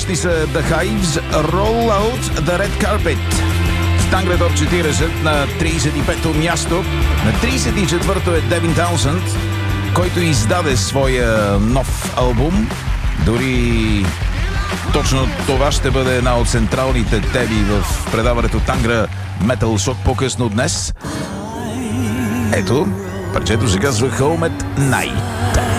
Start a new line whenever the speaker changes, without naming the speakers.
Настоящи са The Hives, Roll Out the Red Carpet. В Тангра Топ 40 на 35-то място. На 34-то е Девин Таунсънд, който издаде своя нов албум. Дори точно това ще бъде една от централните теми в предаването Тангра Metal Shock по-късно днес. Ето, парчето се казва Home at Night.